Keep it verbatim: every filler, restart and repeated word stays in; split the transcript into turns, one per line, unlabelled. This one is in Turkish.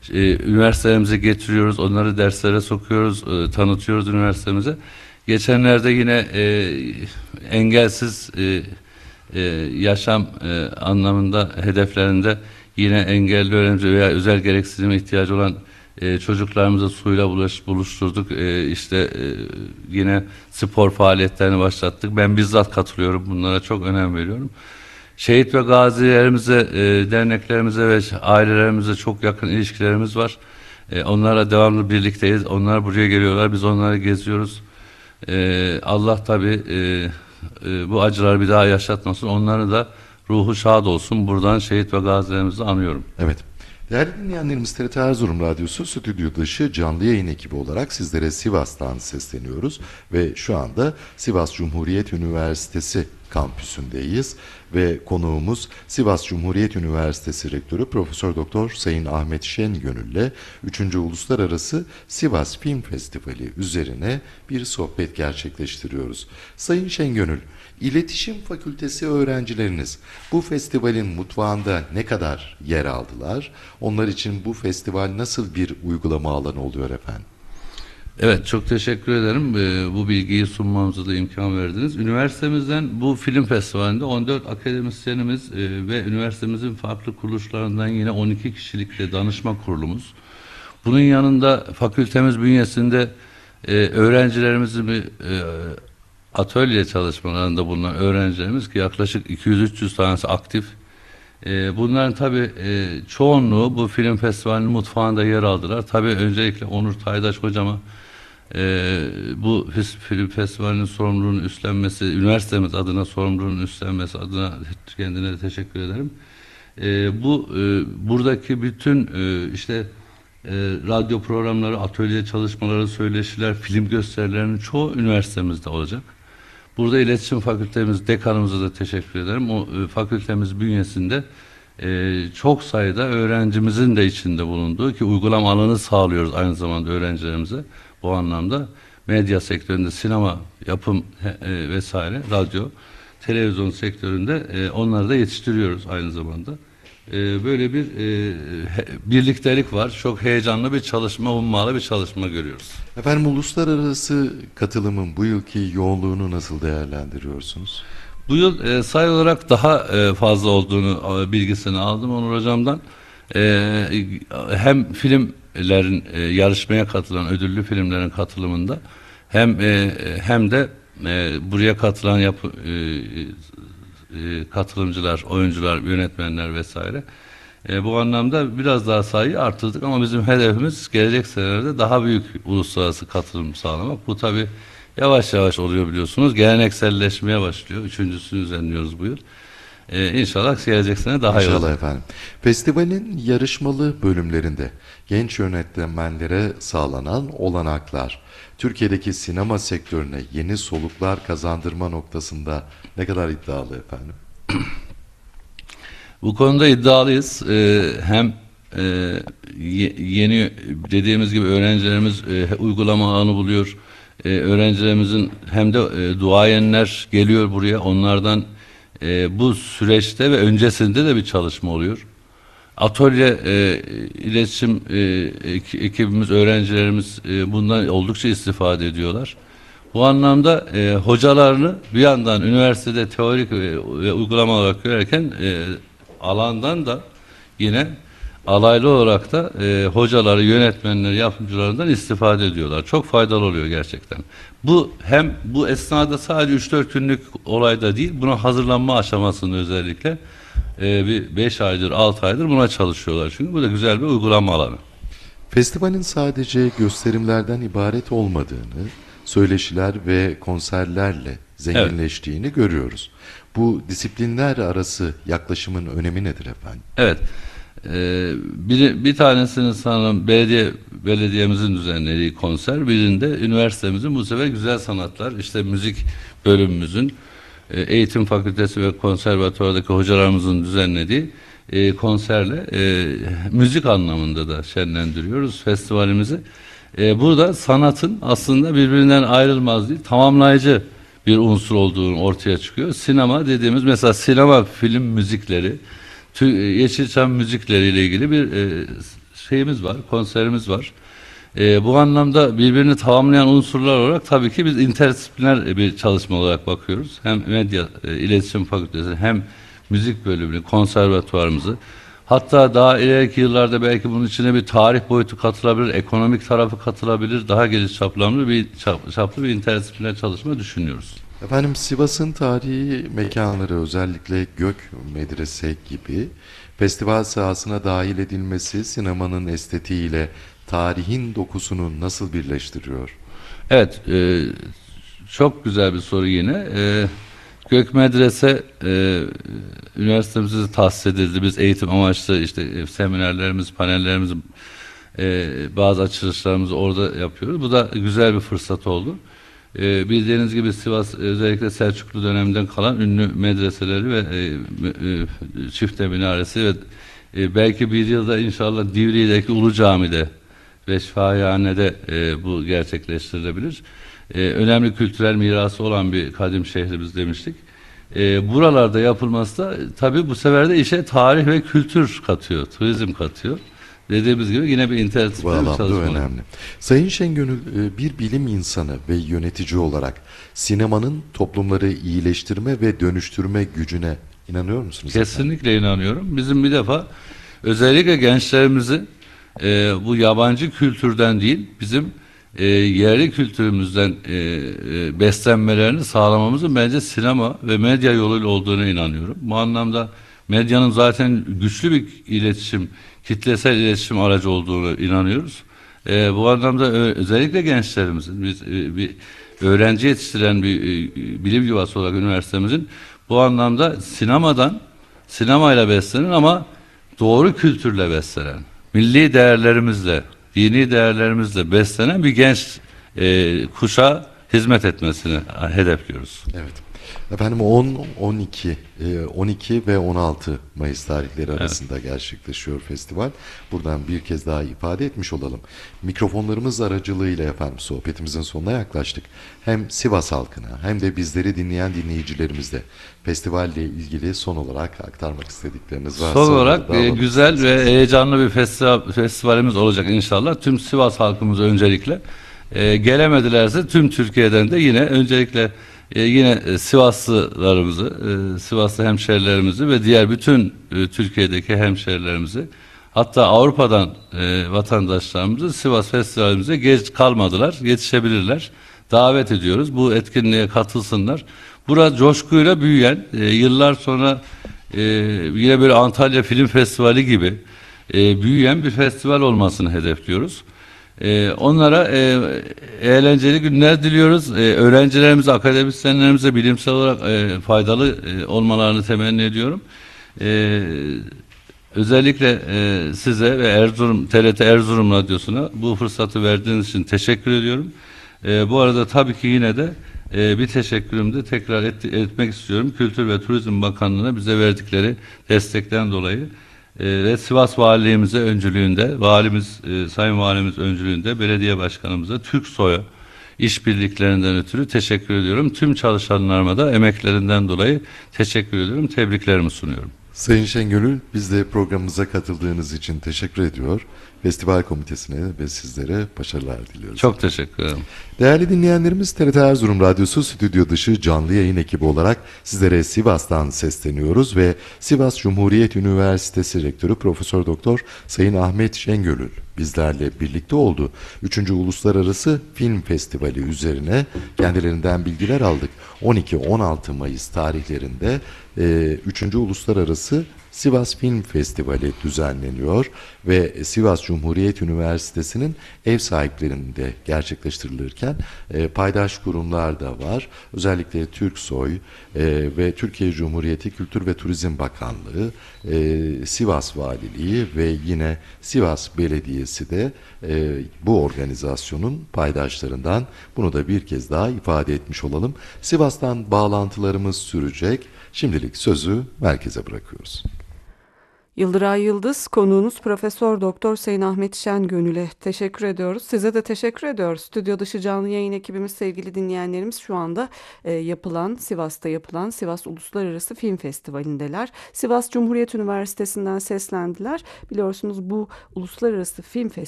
e, üniversitelerimize getiriyoruz, onları derslere sokuyoruz, e, tanıtıyoruz üniversitemize. Geçenlerde yine e, engelsiz e, e, yaşam e, anlamında hedeflerinde yine engelli öğrenci veya özel gereksinime ihtiyacı olan e, çocuklarımızı suyla buluş, buluşturduk. E, işte e, yine spor faaliyetlerini başlattık. Ben bizzat katılıyorum, bunlara çok önem veriyorum. Şehit ve gazilerimize, e, derneklerimize ve ailelerimize çok yakın ilişkilerimiz var. E, onlarla devamlı birlikteyiz. Onlar buraya geliyorlar, biz onları geziyoruz. E, Allah tabii e, e, bu acıları bir daha yaşatmasın. Onların da ruhu şad olsun. Buradan şehit ve gazilerimizi anıyorum.
Evet. Değerli dinleyenlerimiz, T R T Erzurum Radyosu stüdyo dışı canlı yayın ekibi olarak sizlere Sivas'tan sesleniyoruz ve şu anda Sivas Cumhuriyet Üniversitesi kampüsündeyiz ve konuğumuz Sivas Cumhuriyet Üniversitesi Rektörü Profesör Doktor Sayın Ahmet Şengönül ile üçüncü Uluslararası Sivas Film Festivali üzerine bir sohbet gerçekleştiriyoruz. Sayın Şengönül, İletişim Fakültesi öğrencileriniz bu festivalin mutfağında ne kadar yer aldılar? Onlar için bu festival nasıl bir uygulama alanı oluyor efendim?
Evet, çok teşekkür ederim. Ee, bu bilgiyi sunmamıza da imkan verdiniz. Üniversitemizden bu film festivalinde on dört akademisyenimiz e, ve üniversitemizin farklı kuruluşlarından yine on iki kişilikle danışma kurulumuz. Bunun yanında fakültemiz bünyesinde e, öğrencilerimizin bir e, atölye çalışmalarında bulunan öğrencilerimiz ki yaklaşık iki yüz üç yüz tanesi aktif. E, bunların tabii e, çoğunluğu bu film festivalinin mutfağında yer aldılar. Tabii öncelikle Onur Taydaş hocama e, bu film festivalinin sorumluluğunu üstlenmesi, üniversitemiz adına sorumluluğunu üstlenmesi adına kendine de teşekkür ederim. E, bu e, buradaki bütün e, işte e, radyo programları, atölye çalışmaları, söyleşiler, film gösterilerinin çoğu üniversitemizde olacak. Burada iletişim fakültemiz, dekanımıza da teşekkür ederim. O e, fakültemiz bünyesinde e, çok sayıda öğrencimizin de içinde bulunduğu ki uygulama alanı sağlıyoruz aynı zamanda öğrencilerimize. Bu anlamda medya sektöründe, sinema, yapım e, vesaire, radyo, televizyon sektöründe e, onları da yetiştiriyoruz aynı zamanda. E, böyle bir e, he, birliktelik var. Çok heyecanlı bir çalışma, ummalı bir çalışma görüyoruz.
Efendim, uluslararası katılımın bu yılki yoğunluğunu nasıl değerlendiriyorsunuz?
Bu yıl e, sayı olarak daha e, fazla olduğunu e, bilgisini aldım Onur Hocam'dan. E, hem filmlerin e, yarışmaya katılan, ödüllü filmlerin katılımında hem e, hem de e, buraya katılan yapı, e, e, katılımcılar, oyuncular, yönetmenler vesaire. E, bu anlamda biraz daha sayıyı arttırdık ama bizim hedefimiz gelecek senelerde daha büyük uluslararası katılım sağlamak. Bu tabii yavaş yavaş oluyor biliyorsunuz. Gelenekselleşmeye başlıyor. Üçüncüsünü düzenliyoruz bu yıl. Ee, inşallah gelecek sene daha iyi
İnşallah
olacak.
efendim. Festivalin yarışmalı bölümlerinde genç yönetmenlere sağlanan olanaklar, Türkiye'deki sinema sektörüne yeni soluklar kazandırma noktasında ne kadar iddialı efendim?
Bu konuda iddialıyız. Ee, hem e, ye, yeni dediğimiz gibi öğrencilerimiz e, uygulama alanı buluyor. E, öğrencilerimizin hem de e, duayenler geliyor buraya. Onlardan e, bu süreçte ve öncesinde de bir çalışma oluyor. Atölye e, iletişim e, ekibimiz, öğrencilerimiz e, bundan oldukça istifade ediyorlar. Bu anlamda e, hocalarını bir yandan üniversitede teorik ve, ve uygulama olarak görürken e, alandan da yine alaylı olarak da e, hocaları, yönetmenleri, yapımcılarından istifade ediyorlar. Çok faydalı oluyor gerçekten. Bu hem bu esnada sadece üç dört günlük olayda değil, buna hazırlanma aşamasında özellikle e, bir beş aydır, altı aydır buna çalışıyorlar. Çünkü bu da güzel bir uygulama alanı.
Festivalin sadece gösterimlerden ibaret olmadığını, söyleşiler ve konserlerle zenginleştiğini evet. görüyoruz. Bu disiplinler arası yaklaşımın önemi nedir efendim?
Evet. Ee, bir, bir tanesini sanırım belediye belediyemizin düzenlediği konser, birinde üniversitemizin bu sefer güzel sanatlar, işte müzik bölümümüzün, e, eğitim fakültesi ve konservatuvardaki hocalarımızın düzenlediği e, konserle e, müzik anlamında da şenlendiriyoruz festivalimizi. E, burada sanatın aslında birbirinden ayrılmaz değil, tamamlayıcı bir unsur olduğunu ortaya çıkıyor. Sinema dediğimiz, mesela sinema film müzikleri, Yeşilçam müzikleriyle ilgili bir e, şeyimiz var, konserimiz var. E, bu anlamda birbirini tamamlayan unsurlar olarak tabii ki biz interdisipliner bir çalışma olarak bakıyoruz. Hem medya e, iletişim fakültesi hem müzik bölümünü, konservatuvarımızı. Hatta daha ileriki yıllarda belki bunun içine bir tarih boyutu katılabilir, ekonomik tarafı katılabilir, daha geniş çaplı bir çap, çaplı bir interdisipliner çalışma düşünüyoruz.
Efendim, Sivas'ın tarihi mekanları, özellikle Gök Medrese gibi festival sahasına dahil edilmesi sinemanın estetiğiyle tarihin dokusunu nasıl birleştiriyor?
Evet, e, çok güzel bir soru yine. E, Gök Medrese e, üniversitemizde tahsis edildi. Biz eğitim amaçlı işte e, seminerlerimiz, panellerimiz, e, bazı açılışlarımızı orada yapıyoruz. Bu da güzel bir fırsat oldu. E, bildiğiniz gibi Sivas özellikle Selçuklu döneminden kalan ünlü medreseleri ve e, e, Çifte Minaresi ve e, belki bir yılda inşallah Divriği'deki Ulu Cami'de ve Şifahane'de e, bu gerçekleştirilebilir. E, önemli kültürel mirası olan bir kadim şehrimiz demiştik. E, buralarda yapılması da tabii bu sefer de işe tarih ve kültür katıyor, turizm katıyor. Dediğimiz gibi yine bir
Bu
interdisipliner
alanda
çalışma.
önemli. Sayın Şengönül, e, bir bilim insanı ve yönetici olarak sinemanın toplumları iyileştirme ve dönüştürme gücüne inanıyor musunuz?
Kesinlikle inanıyorum. Bizim bir defa özellikle gençlerimizi e, bu yabancı kültürden değil, bizim e, yerli kültürümüzden e, e, beslenmelerini sağlamamızın bence sinema ve medya yoluyla olduğuna inanıyorum. Bu anlamda medyanın zaten güçlü bir iletişim, kitlesel iletişim aracı olduğunu inanıyoruz. E, bu anlamda ö- özellikle gençlerimizin, biz e, bir öğrenci yetiştiren bir e, bilim yuvası olarak üniversitemizin bu anlamda sinemadan, sinemayla beslenen ama doğru kültürle beslenen, milli değerlerimizle, dini değerlerimizle beslenen bir genç e, kuşağa hizmet etmesini hedefliyoruz.
Evet. Efendim, on, on iki, e, on iki ve on altı Mayıs tarihleri arasında gerçekleşiyor festival. Buradan bir kez daha ifade etmiş olalım. Mikrofonlarımız aracılığıyla efendim sohbetimizin sonuna yaklaştık. Hem Sivas halkına hem de bizleri dinleyen dinleyicilerimizle festivalle ilgili son olarak aktarmak istedikleriniz varsa.
Son olarak
onları da
e,
alalım
güzel
isterseniz.
ve heyecanlı bir festival, festivalimiz olacak inşallah. Tüm Sivas halkımız öncelikle e, gelemedilerse tüm Türkiye'den de yine öncelikle e, yine e, Sivaslılarımızı, e, Sivaslı hemşerilerimizi ve diğer bütün e, Türkiye'deki hemşerilerimizi, hatta Avrupa'dan e, vatandaşlarımızı Sivas Festivalimize geç kalmadılar, yetişebilirler. Davet ediyoruz. Bu etkinliğe katılsınlar. Burada coşkuyla büyüyen, e, yıllar sonra e, yine böyle Antalya Film Festivali gibi e, büyüyen bir festival olmasını hedefliyoruz. E, onlara e, eğlenceli günler diliyoruz. E, öğrencilerimize, akademisyenlerimize bilimsel olarak e, faydalı e, olmalarını temenni ediyorum. E, özellikle e, size ve Erzurum T R T Erzurum Radyosu'na bu fırsatı verdiğiniz için teşekkür ediyorum. E, bu arada tabii ki yine de e, bir teşekkürümü de tekrar et, etmek istiyorum. Kültür ve Turizm Bakanlığı'na bize verdikleri destekten dolayı e, ve Sivas Valiliğimize öncülüğünde, valimiz, e, Sayın Valimiz öncülüğünde belediye başkanımıza, Türksoy'a işbirliklerinden ötürü teşekkür ediyorum. Tüm çalışanlarıma da emeklerinden dolayı teşekkür ediyorum. Tebriklerimi sunuyorum.
Sayın Şengönül, biz de programımıza katıldığınız için teşekkür ediyor. Festival komitesine ve sizlere başarılar diliyoruz.
Çok teşekkür ederim.
Değerli dinleyenlerimiz, T R T Erzurum Radyosu stüdyo dışı canlı yayın ekibi olarak sizlere Sivas'tan sesleniyoruz ve Sivas Cumhuriyet Üniversitesi Rektörü Profesör Doktor Sayın Ahmet Şengönül bizlerle birlikte oldu. Üçüncü Uluslararası Film Festivali üzerine kendilerinden bilgiler aldık. on iki on altı Mayıs tarihlerinde e, üçüncü Uluslararası Sivas Film Festivali düzenleniyor ve Sivas Cumhuriyet Üniversitesi'nin ev sahipliğinde gerçekleştirilirken e, paydaş kurumlar da var. Özellikle Türksoy e, ve Türkiye Cumhuriyeti Kültür ve Turizm Bakanlığı, e, Sivas Valiliği ve yine Sivas Belediyesi de e, bu organizasyonun paydaşlarından. Bunu da bir kez daha ifade etmiş olalım. Sivas'tan bağlantılarımız sürecek. Şimdilik sözü merkeze bırakıyoruz.
Yıldıray Yıldız, konuğunuz Profesör Doktor Sayın Ahmet Şengönül'e teşekkür ediyoruz. Size de teşekkür ediyoruz. Stüdyo dışı canlı yayın ekibimiz, sevgili dinleyenlerimiz, şu anda e, yapılan, Sivas'ta yapılan Sivas Uluslararası Film Festivali'ndeler. Sivas Cumhuriyet Üniversitesi'nden seslendiler. Biliyorsunuz bu Uluslararası Film Festivali